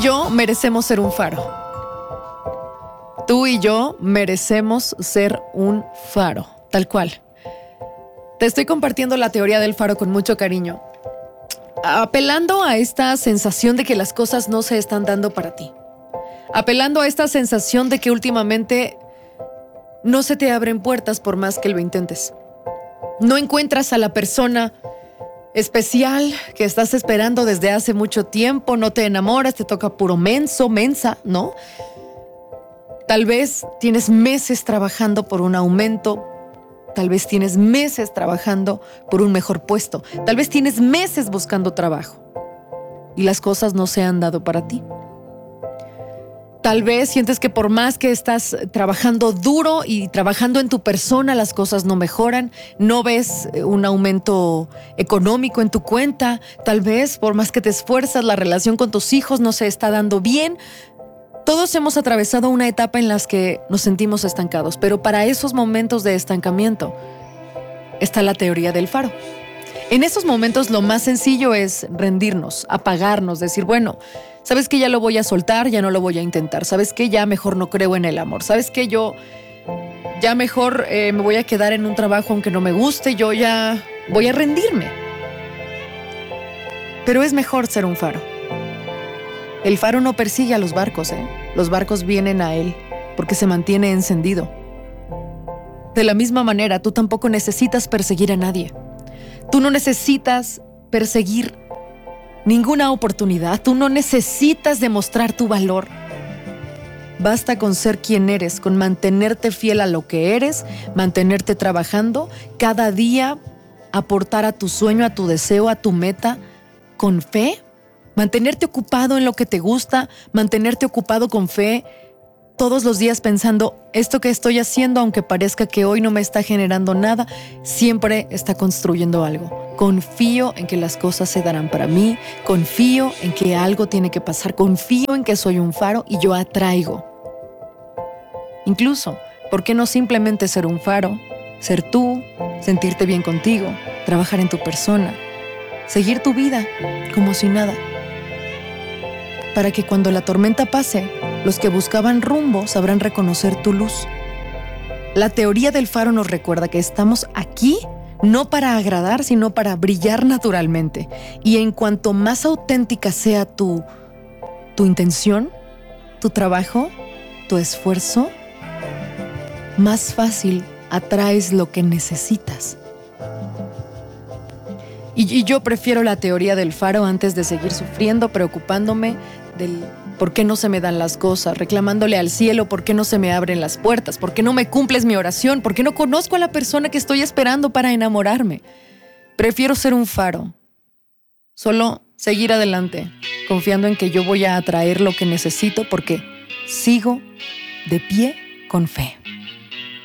yo merecemos ser un faro. Tú y yo merecemos ser un faro, tal cual. Te estoy compartiendo la teoría del faro con mucho cariño, apelando a esta sensación de que las cosas no se están dando para ti. Apelando a esta sensación de que últimamente no se te abren puertas por más que lo intentes. No encuentras a la persona especial que estás esperando desde hace mucho tiempo, no te enamoras, te toca puro mensa, ¿no? Tal vez tienes meses trabajando por un aumento, tal vez tienes meses trabajando por un mejor puesto, tal vez tienes meses buscando trabajo y las cosas no se han dado para ti. Tal vez sientes que por más que estás trabajando duro y trabajando en tu persona, las cosas no mejoran, no ves un aumento económico en tu cuenta, tal vez por más que te esfuerzas, la relación con tus hijos no se está dando bien. Todos hemos atravesado una etapa en la que nos sentimos estancados, pero para esos momentos de estancamiento está la teoría del faro. En esos momentos lo más sencillo es rendirnos, apagarnos, decir, bueno, ¿sabes qué? Ya lo voy a soltar, ya no lo voy a intentar. ¿Sabes qué? Ya mejor no creo en el amor. ¿Sabes qué? Yo ya mejor me voy a quedar en un trabajo aunque no me guste, yo ya voy a rendirme. Pero es mejor ser un faro. El faro no persigue a los barcos, ¿eh? Los barcos vienen a él porque se mantiene encendido. De la misma manera, tú tampoco necesitas perseguir a nadie. Tú no necesitas perseguir ninguna oportunidad. Tú no necesitas demostrar tu valor. Basta con ser quien eres, con mantenerte fiel a lo que eres, mantenerte trabajando, cada día aportar a tu sueño, a tu deseo, a tu meta, con fe. Mantenerte ocupado en lo que te gusta, mantenerte ocupado con fe, todos los días pensando, esto que estoy haciendo, aunque parezca que hoy no me está generando nada, siempre está construyendo algo. Confío en que las cosas se darán para mí, confío en que algo tiene que pasar, confío en que soy un faro y yo atraigo. Incluso, ¿por qué no simplemente ser un faro? Ser tú, sentirte bien contigo, trabajar en tu persona, seguir tu vida como si nada. Para que cuando la tormenta pase, los que buscaban rumbo sabrán reconocer tu luz. La teoría del faro nos recuerda que estamos aquí no para agradar, sino para brillar naturalmente. Y en cuanto más auténtica sea tu intención, tu trabajo, tu esfuerzo, más fácil atraes lo que necesitas. Y yo prefiero la teoría del faro antes de seguir sufriendo, preocupándome del por qué no se me dan las cosas, reclamándole al cielo por qué no se me abren las puertas, por qué no me cumples mi oración, por qué no conozco a la persona que estoy esperando para enamorarme. Prefiero ser un faro, solo seguir adelante, confiando en que yo voy a atraer lo que necesito porque sigo de pie con fe.